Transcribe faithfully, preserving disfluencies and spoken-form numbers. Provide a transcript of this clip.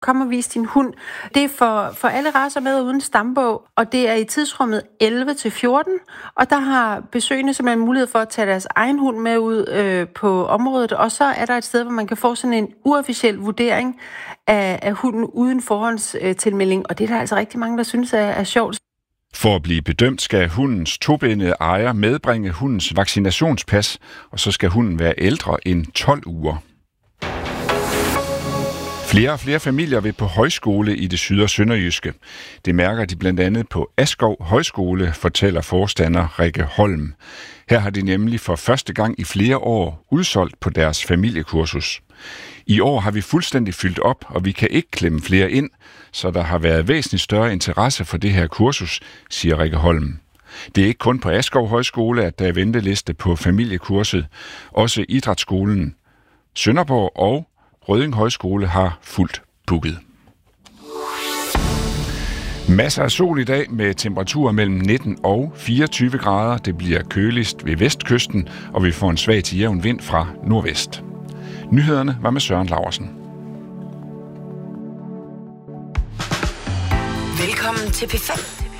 Kom og vis din hund. Det er for, for alle racer med og uden stambog, og det er i tidsrummet elleve til fjorten, og der har besøgende simpelthen mulighed for at tage deres egen hund med ud øh, på området, og så er der et sted, hvor man kan få sådan en uofficiel vurdering af, af hunden uden forhåndstilmelding, og det er der altså rigtig mange, der synes er, er sjovt. For at blive bedømt skal hundens tobindede ejer medbringe hundens vaccinationspas, og så skal hunden være ældre end tolv uger. Flere og flere familier vil på højskole i det syd- og sønderjyske. Det mærker de blandt andet på Askov Højskole, fortæller forstander Rikke Holm. Her har de nemlig for første gang i flere år udsolgt på deres familiekursus. I år har vi fuldstændig fyldt op, og vi kan ikke klemme flere ind, så der har været væsentligt større interesse for det her kursus, siger Rikke Holm. Det er ikke kun på Askov Højskole, at der er venteliste på familiekurset. Også Idrætsskolen, Sønderborg og Rødding Højskole har fuldt booket. Masser af sol i dag med temperaturer mellem nitten og fireogtyve grader. Det bliver køligst ved vestkysten, og vi får en svag til jævn vind fra nordvest. Nyhederne var med Søren Laursen. Velkommen til P fem.